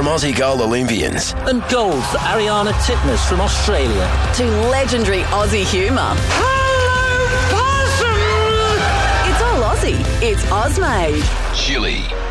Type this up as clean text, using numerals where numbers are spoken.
from Aussie Gold Olympians. And gold for Ariana Titmus from Australia. To legendary Aussie humour. Hello, possum! It's all Aussie. It's Ozmade. Chili.